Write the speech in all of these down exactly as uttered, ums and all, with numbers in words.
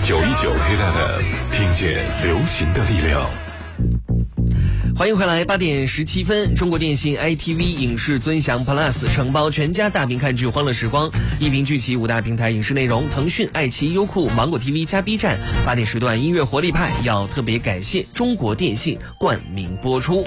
九一九 Hit F M， 听见流行的力量。 欢迎回来，八点十七分，中国电信 I T V 影视尊享 Plus 承包全家大屏看剧欢乐时光，一屏聚集五大平台影视内容，腾讯、爱奇艺、优酷、芒果 T V 加 B 站。八点时段音乐活力派要特别感谢中国电信冠名播出。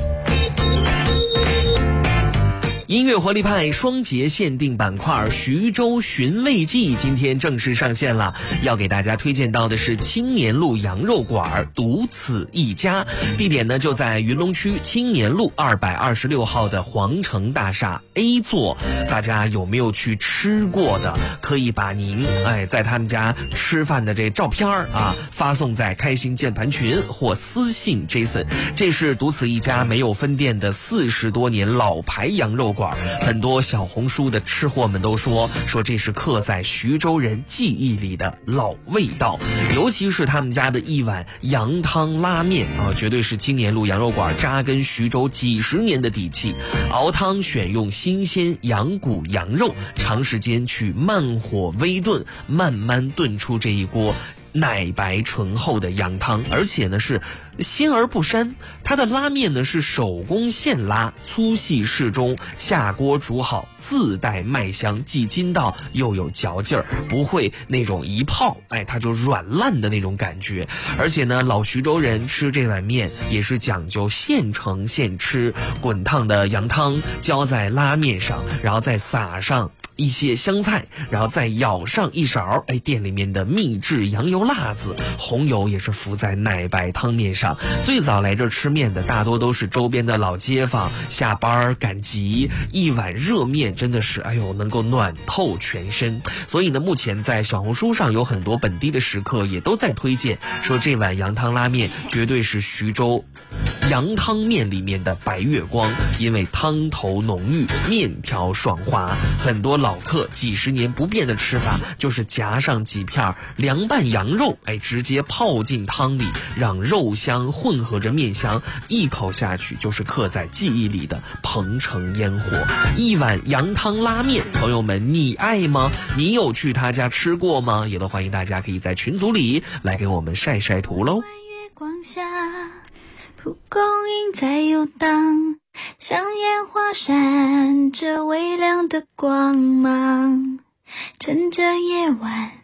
音乐活力派双节限定板块徐州寻味记今天正式上线了，要给大家推荐到的是青年路羊肉馆独此一家，地点呢就在云龙区青年路二百二十六号的皇城大厦 A 座。大家有没有去吃过的，可以把您哎在他们家吃饭的这照片啊发送在开心键盘群或私信 Jason。 这是独此一家没有分店的四十多年老牌羊肉馆，很多小红书的吃货们都说说这是刻在徐州人记忆里的老味道，尤其是他们家的一碗羊汤拉面啊，绝对是青年路羊肉馆扎根徐州几十年的底气。熬汤选用新鲜羊骨羊肉，长时间去慢火微炖，慢慢炖出这一锅奶白醇厚的羊汤，而且呢是鲜而不膻。它的拉面呢是手工现拉，粗细适中，下锅煮好，自带麦香，既筋道又有嚼劲儿，不会那种一泡哎它就软烂的那种感觉。而且呢，老徐州人吃这碗面也是讲究现盛现吃，滚烫的羊汤浇在拉面上，然后再撒上一些香菜，然后再舀上一勺哎店里面的秘制羊油辣子，红油也是浮在奶白汤面上。最早来这吃面的大多都是周边的老街坊，下班赶集，一碗热面真的是哎呦能够暖透全身。所以呢，目前在小红书上有很多本地的食客也都在推荐，说这碗羊汤拉面绝对是徐州羊汤面里面的白月光，因为汤头浓郁，面条爽滑。很多老客几十年不变的吃法就是夹上几片凉拌羊肉，哎，直接泡进汤里，让肉香混合着面香，一口下去就是刻在记忆里的鹏城烟火。一碗羊汤拉面，朋友们你爱吗？你有去他家吃过吗？也都欢迎大家可以在群组里来给我们晒晒图喽。 月光下蒲公英在游荡，像烟花闪着微亮的光芒，趁着夜晚